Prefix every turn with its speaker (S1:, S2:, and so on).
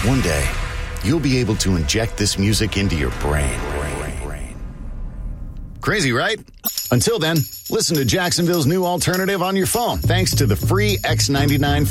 S1: One day, you'll be able to inject this music into your brain. Crazy, right? Until then, listen to Jacksonville's new alternative on your phone, thanks to the free X99